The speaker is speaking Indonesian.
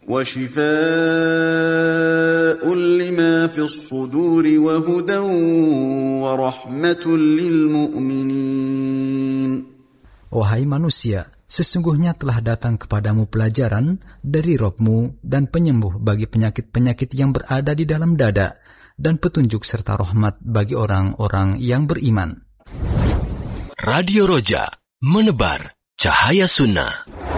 وَشِفَاءٌ لِمَا فِي الصُّدُورِ وَهُدًى وَرَحْمَةٌ لِلْمُؤْمِنِينَ. Wahai manusia, sesungguhnya telah datang kepadamu pelajaran dari Rabb-Mu dan penyembuh bagi penyakit-penyakit yang berada di dalam dada, dan petunjuk serta rahmat bagi orang-orang yang beriman. Radio Roja, menebar cahaya sunnah.